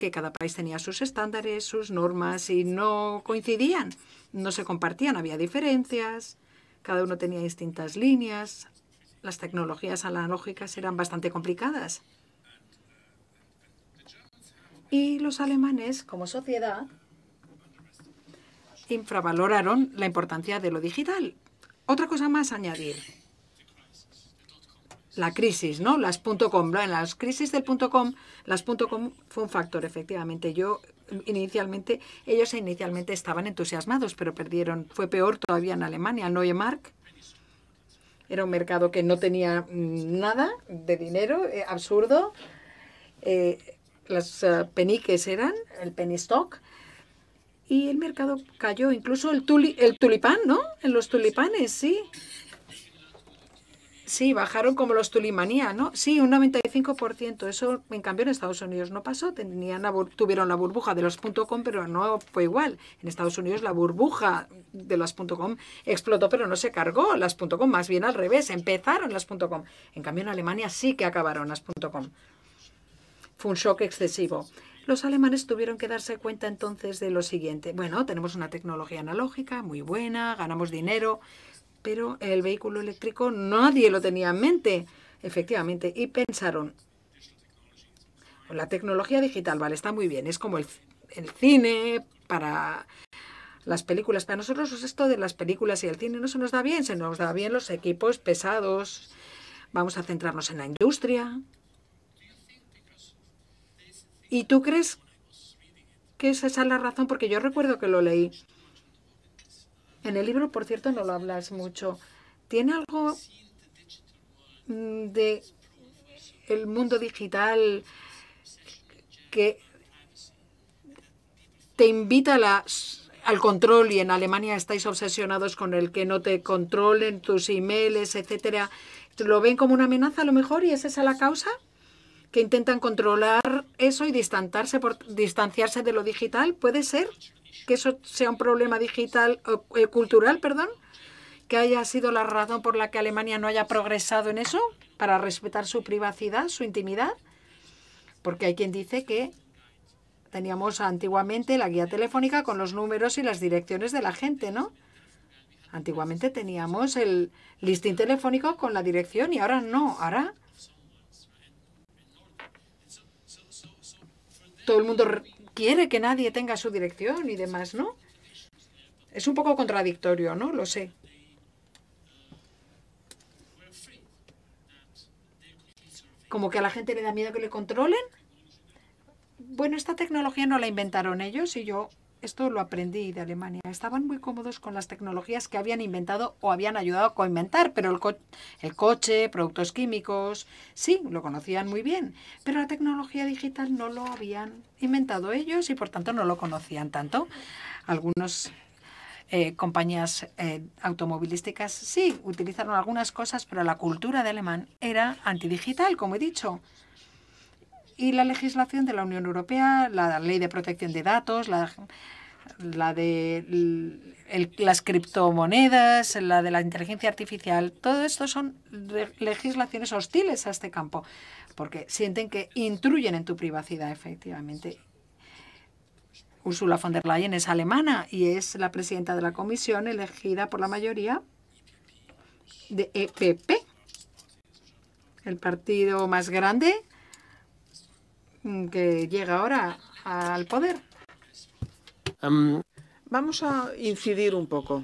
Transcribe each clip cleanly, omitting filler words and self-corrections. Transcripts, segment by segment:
que cada país tenía sus estándares, sus normas y no coincidían, no se compartían, había diferencias, cada uno tenía distintas líneas, las tecnologías analógicas eran bastante complicadas. Y los alemanes, como sociedad, infravaloraron la importancia de lo digital. Otra cosa más a añadir. La crisis, ¿no? Las .com, las crisis del .com, las .com fue un factor, efectivamente. Ellos inicialmente estaban entusiasmados, pero perdieron. Fue peor todavía en Alemania. Neue Mark era un mercado que no tenía nada de dinero, absurdo. Las peniques eran, el penny stock, y el mercado cayó. Incluso el tulipán, ¿no? En los tulipanes, sí. Sí, bajaron como los tulimanía, ¿no? Sí, un 95%. Eso, en cambio, en Estados Unidos no pasó. Tuvieron la burbuja de los .com, pero no fue igual. En Estados Unidos la burbuja de las .com explotó, pero no se cargó las .com. Más bien al revés, empezaron las .com. En cambio, en Alemania sí que acabaron las .com. Fue un shock excesivo. Los alemanes tuvieron que darse cuenta entonces de lo siguiente. Bueno, tenemos una tecnología analógica muy buena, ganamos dinero, pero el vehículo eléctrico nadie lo tenía en mente, efectivamente. Y pensaron, la tecnología digital, vale, está muy bien, es como el cine para las películas. Para nosotros esto de las películas y el cine no se nos da bien, se nos da bien los equipos pesados. Vamos a centrarnos en la industria. ¿Y tú crees que esa es la razón? Porque yo recuerdo que lo leí. En el libro, por cierto, no lo hablas mucho. ¿Tiene algo de el mundo digital que te invita al control, y en Alemania estáis obsesionados con el que no te controlen tus emails, etcétera? ¿Lo ven como una amenaza a lo mejor y es esa la causa? ¿Que intentan controlar eso y distanciarse de lo digital? ¿Puede ser que eso sea un problema cultural, perdón? ¿Que haya sido la razón por la que Alemania no haya progresado en eso? ¿Para respetar su privacidad, su intimidad? Porque hay quien dice que teníamos antiguamente la guía telefónica con los números y las direcciones de la gente, ¿no? Antiguamente teníamos el listín telefónico con la dirección y ahora no. Ahora todo el mundo quiere que nadie tenga su dirección y demás, ¿no? Es un poco contradictorio, ¿no? Lo sé. ¿Como que a la gente le da miedo que le controlen? Bueno, esta tecnología no la inventaron ellos y yo esto lo aprendí de Alemania. Estaban muy cómodos con las tecnologías que habían inventado o habían ayudado a coinventar, pero el coche, productos químicos, sí, lo conocían muy bien. Pero la tecnología digital no lo habían inventado ellos y por tanto no lo conocían tanto. Algunas compañías automovilísticas sí utilizaron algunas cosas, pero la cultura de alemán era antidigital, como he dicho. Y la legislación de la Unión Europea, la ley de protección de datos, la de las criptomonedas, la de la inteligencia artificial, todo esto son legislaciones hostiles a este campo, porque sienten que intruyen en tu privacidad, efectivamente. Ursula von der Leyen es alemana y es la presidenta de la comisión elegida por la mayoría de EPP, el partido más grande que llega ahora al poder. Vamos a incidir un poco.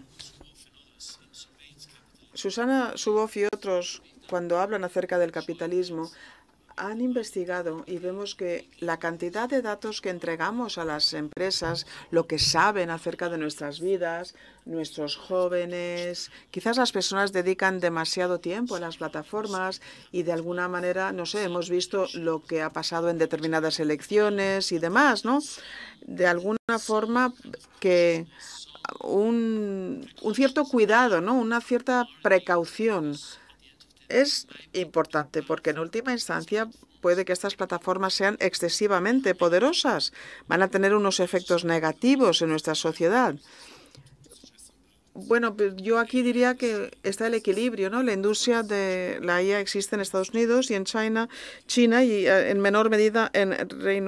Susana Zuboff y otros, cuando hablan acerca del capitalismo, han investigado y vemos que la cantidad de datos que entregamos a las empresas, lo que saben acerca de nuestras vidas, nuestros jóvenes, quizás las personas dedican demasiado tiempo a las plataformas y de alguna manera, no sé, hemos visto lo que ha pasado en determinadas elecciones y demás, ¿no? De alguna forma que un cierto cuidado, ¿no? Una cierta precaución es importante porque en última instancia puede que estas plataformas sean excesivamente poderosas. Van a tener unos efectos negativos en nuestra sociedad. Bueno, yo aquí diría que está el equilibrio, ¿no? La industria de la IA existe en Estados Unidos y en China y en menor medida en Reino